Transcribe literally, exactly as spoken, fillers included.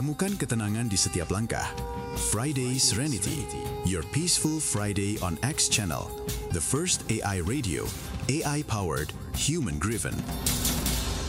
Temukan ketenangan di setiap langkah. Friday Serenity, your peaceful Friday on X Channel, the first A I radio, A I powered, human driven.